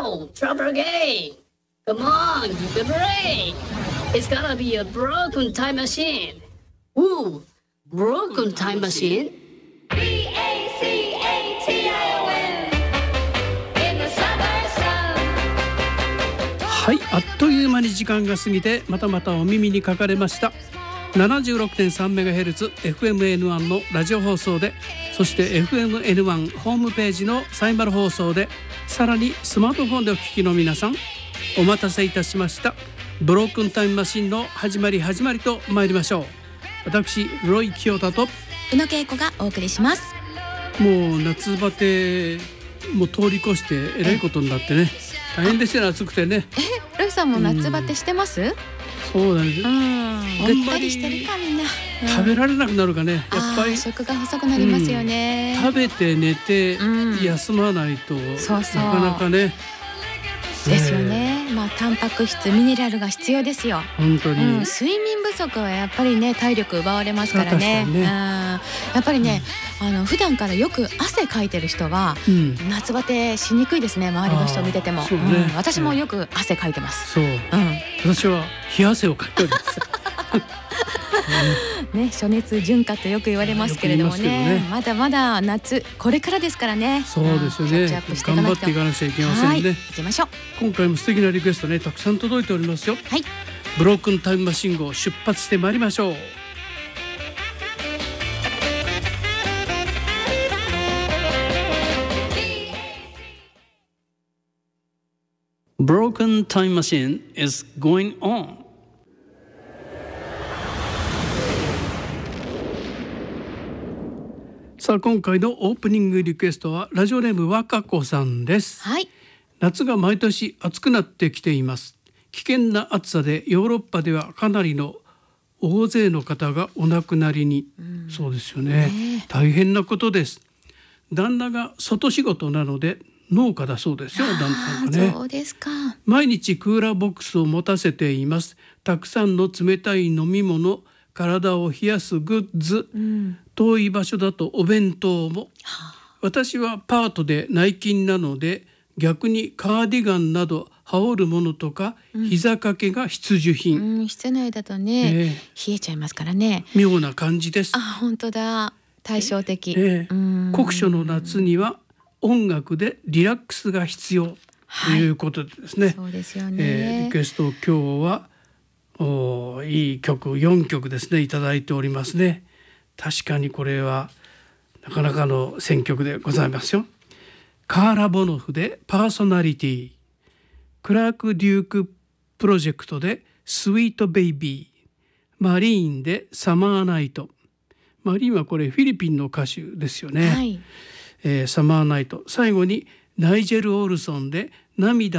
Yo, trouble game. Come on, give it a break. It's gonna be a broken time machine. Ooh, broken time machine? B-A-C-A-T-I-O-N In the summer sun. はい、あっという間に時間が過ぎてまたまたお耳にかかれました。 76.3MHz FMN1 のラジオ放送で、そして FMN1 ホームページのサイマル放送で、さらにスマートフォンでお聞きの皆さん、お待たせいたしました。ブロークンタイムマシンの始まりと参りましょう。私ロイ清田と宇野恵子がお送りします。 もう夏バテも通り越してえらいことになってね、大変ですよね、暑くてね。 ロイさんも夏バテしてます？ そうだね、 ぐったりしてるかみんな、 食べられなくなるかね、やっぱり食が細くなりますよね、 食べて寝て、休まないとそうなかなかねですよね。タンパク質ミネラルが必要ですよ。 本当に、 睡眠不足はやっぱりね体力奪われますからね。やっぱりね、普段からよく汗かいてる人は、夏バテしにくいですね。周りの人を見てても、私もよく汗かいてます。 私は冷や汗をかいておりますね、暑熱順化とよく言われますけれどもね、まだまだ夏これからですからね。 そうですよね、頑張っていかなくちゃいけませんね。 行きましょう。 今回も素敵なリクエストね、たくさん届いておりますよ。 はい、 ブロークンタイムマシン号出発してまいりましょう。Broken time machine is going on. さあ、今回のオープニングリクエストはラジオネーム若子さんです。 はい、 夏が毎年暑くなってきています。危険な暑さでヨーロッパではかなりの大勢の方がお亡くなりに、そうですよね、大変なことです。旦那が外仕事なので農家だそうですよ、旦那さんがね。 そうですか。 毎日クーラーボックスを持たせています。たくさんの冷たい飲み物、体を冷やすグッズ、遠い場所だとお弁当も。私はパートで内勤なので、逆にカーディガンなど羽織るものとか、膝掛けが必需品、 室内だとね、冷えちゃいますからね。 妙な感じです。 本当だ、対照的。 酷暑の夏には音楽でリラックスが必要ということでですね、 そうですよね。 リクエストを今日はいい曲4曲ですねいただいておりますね。確かにこれはなかなかの選曲でございますよ。カーラ・ボノフでパーソナリティ、クラーク・デュークプロジェクトでスイート・ベイビー、マリーンでサマーナイト。マリーンはこれフィリピンの歌手ですよね。サマーナイト。最後にナイジェル・オルソンで涙